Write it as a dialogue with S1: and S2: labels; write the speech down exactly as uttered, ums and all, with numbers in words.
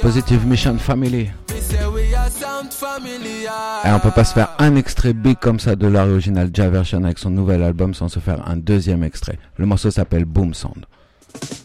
S1: Positive Mission Family. Et on peut pas se faire un extrait big comme ça de l'original Jah Version avec son nouvel album sans se faire un deuxième extrait. Le morceau s'appelle Boom Sound.